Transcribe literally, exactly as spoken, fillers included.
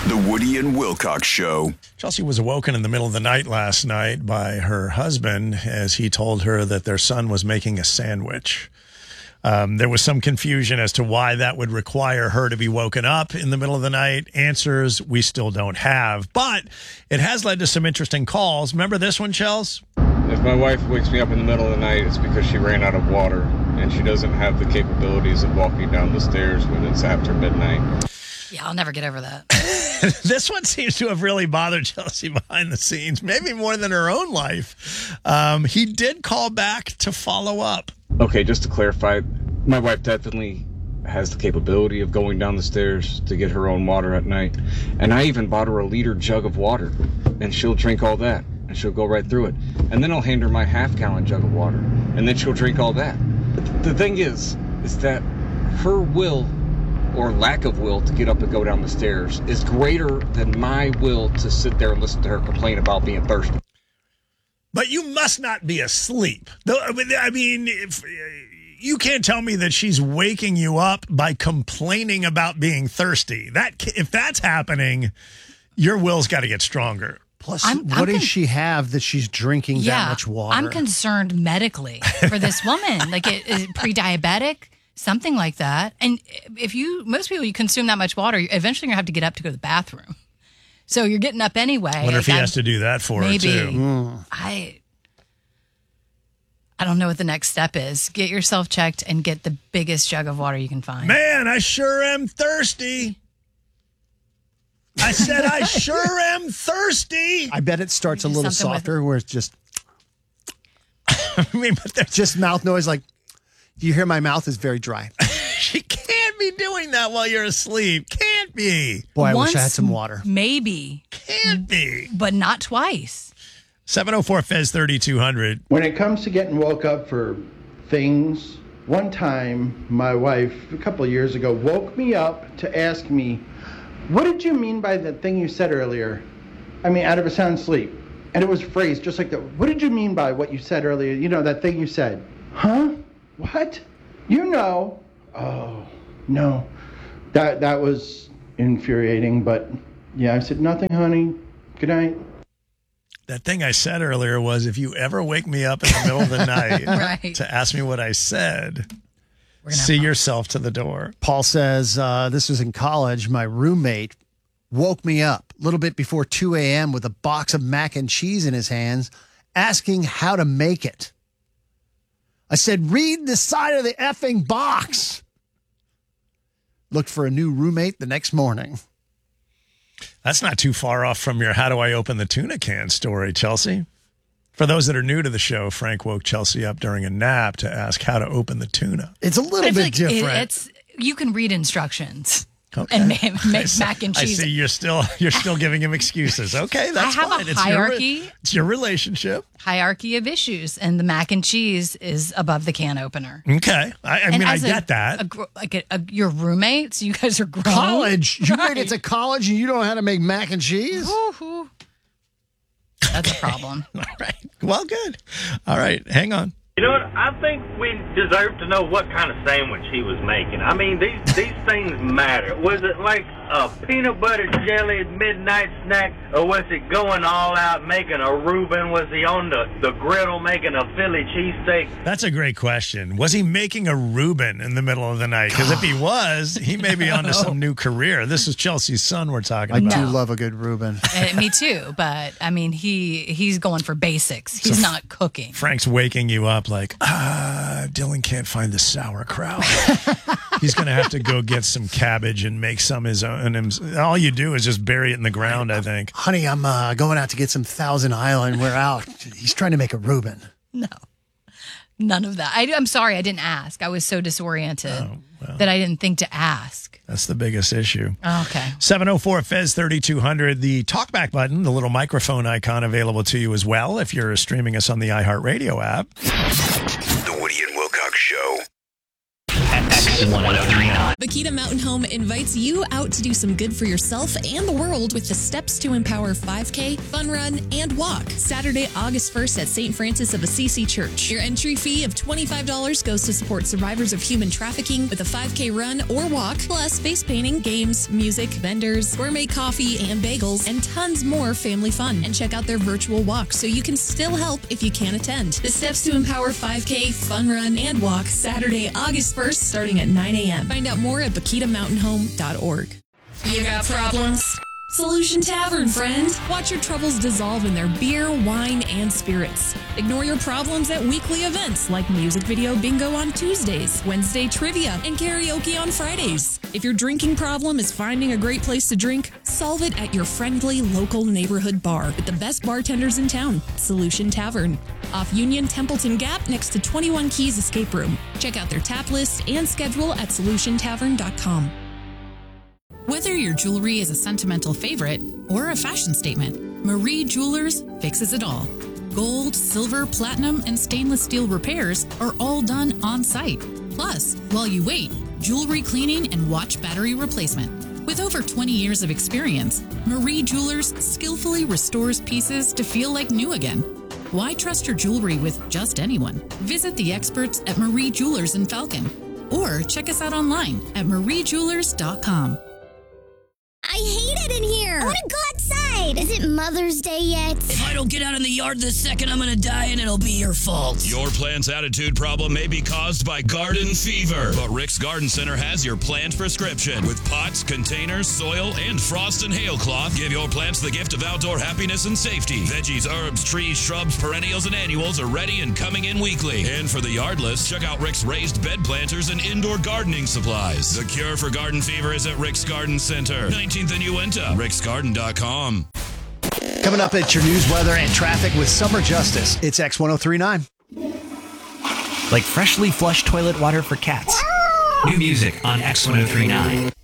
The Woody and Wilcox Show. Chelsea was awoken in the middle of the night last night by her husband as he told her that their son was making a sandwich. Um, there was some confusion as to why that would require her to be woken up in the middle of the night. Answers we still don't have, but it has led to some interesting calls. Remember this one, Chels? If my wife wakes me up in the middle of the night, it's because she ran out of water and she doesn't have the capabilities of walking down the stairs when it's after midnight. Yeah, I'll never get over that. This one seems to have really bothered Chelsea behind the scenes, maybe more than her own life. Um, he did call back to follow up. Okay, just to clarify, my wife definitely has the capability of going down the stairs to get her own water at night. And I even bought her a liter jug of water, and she'll drink all that, and she'll go right through it. And then I'll hand her my half-gallon jug of water, and then she'll drink all that. But the thing is, is that her will or lack of will to get up and go down the stairs is greater than my will to sit there and listen to her complain about being thirsty. But you must not be asleep. I mean, if, you can't tell me that she's waking you up by complaining about being thirsty. That if that's happening, your will's got to get stronger. Plus, I'm, what I'm does con- she have that she's drinking yeah, that much water? I'm concerned medically for this woman. Like, it, is it pre-diabetic? Something like that. And if you, most people, you consume that much water, eventually you're going to have to get up to go to the bathroom. So you're getting up anyway. I wonder if he I'm, has to do that for maybe, her, too. Mm. I, I don't know what the next step is. Get yourself checked and get the biggest jug of water you can find. Man, I sure am thirsty. I said I sure am thirsty. I bet it starts a little Something with- softer where it's just, I mean, but there's just mouth noise like, do you hear my mouth is very dry? she can't be doing that while you're asleep. Can't be. Boy, I Once, wish I had some water. Maybe, Can't be. but not twice. seven oh four F E Z thirty-two hundred. When it comes to getting woke up for things, one time my wife, a couple of years ago, woke me up to ask me, what did you mean by the thing you said earlier? I mean, out of a sound sleep. And it was phrased just like that. What did you mean by what you said earlier? You know, that thing you said. Huh? What? You know. Oh, no. That that was infuriating, but yeah, I said, nothing, honey. Good night. That thing I said earlier was, if you ever wake me up in the middle of the night Right. to ask me what I said, We're gonna see have- yourself to the door. Paul says, uh, this was in college. My roommate woke me up a little bit before two a.m. with a box of mac and cheese in his hands, asking how to make it. I said, read the side of the effing box. Looked for a new roommate the next morning. That's not too far off from your how do I open the tuna can story, Chelsea. For those that are new to the show, Frank woke Chelsea up during a nap to ask how to open the tuna. It's a But I little feel bit like it- different. it's you can read instructions Okay. and make, make I mac and I cheese. see you're still you're still giving him excuses. Okay, that's I have a fine. It's hierarchy. Your, it's your relationship. Hierarchy of issues, and the mac and cheese is above the can opener. Okay, I, I And mean I as a- get that. A, gr- like a, a, your roommates, you guys are grown. College. You Right. made it to college and you don't know how to make mac and cheese? Woo-hoo. That's a problem. All right. Well, good. All right. Hang on. You know what? I think we deserve to know what kind of sandwich he was making. I mean, these these things matter. Was it like a peanut butter jelly midnight snack, or was it going all out making a Reuben? Was he on the, the griddle making a Philly cheesesteak? That's a great question. Was he making a Reuben in the middle of the night? Because if he was, he may be onto some new career. This is Chelsea's son we're talking I about. do love a good Reuben. Uh, me too, but I mean, he he's going for basics. He's So not cooking. Frank's waking you up like, ah, Dylan can't find the sauerkraut. He's going to have to go get some cabbage and make some his own. And all you do is just bury it in the ground, I think. Honey, I'm uh, going out to get some Thousand Island. We're out. He's trying to make a Reuben. No, none of that. I, I'm sorry, I didn't ask. I was so disoriented Oh, well. that I didn't think to ask. That's the biggest issue. Okay. seven oh four F E Z thirty-two hundred, the talkback button, the little microphone icon available to you as well if you're streaming us on the iHeartRadio app. The Woody and Wilcox Show. X one oh three point nine. Bakita Mountain Home invites you out to do some good for yourself and the world with the Steps to Empower five K, Fun Run, and Walk. Saturday, August first at Saint Francis of Assisi Church. Your entry fee of twenty-five dollars goes to support survivors of human trafficking with a five K run or walk, plus face painting, games, music, vendors, gourmet coffee and bagels, and tons more family fun. And check out their virtual walk so you can still help if you can't attend. The Steps to Empower five K, Fun Run, and Walk, Saturday, August first, starting at nine a.m. Find out more at bakita mountain home dot org. You got problems? Solution Tavern, friend. Watch your troubles dissolve in their beer, wine, and spirits. Ignore your problems at weekly events like music video bingo on Tuesdays, Wednesday trivia, and karaoke on Fridays. If your drinking problem is finding a great place to drink, solve it at your friendly local neighborhood bar with the best bartenders in town, Solution Tavern. Off Union Templeton Gap next to twenty-one Keys Escape Room. Check out their tap list and schedule at solution tavern dot com. Whether your jewelry is a sentimental favorite or a fashion statement, Marie Jewelers fixes it all. Gold, silver, platinum, and stainless steel repairs are all done on site. Plus, while you wait, jewelry cleaning and watch battery replacement. With over twenty years of experience, Marie Jewelers skillfully restores pieces to feel like new again. Why trust your jewelry with just anyone? Visit the experts at Marie Jewelers in Falcon or check us out online at marie jewelers dot com. I hate it in here. I want to go outside. Is it Mother's Day yet? If I don't get out in the yard this second, I'm going to die and it'll be your fault. Your plant's attitude problem may be caused by garden fever, but Rick's Garden Center has your plant prescription. With pots, containers, soil, and frost and hail cloth, give your plants the gift of outdoor happiness and safety. Veggies, herbs, trees, shrubs, perennials, and annuals are ready and coming in weekly. And for the yardless, check out Rick's raised bed planters and indoor gardening supplies. The cure for garden fever is at Rick's Garden Center, nineteenth and Uinta, ricks garden dot com. Coming up at your news, weather, and traffic with Summer Justice. It's X ten thirty-nine. Like freshly flushed toilet water for cats. New music on X ten thirty-nine.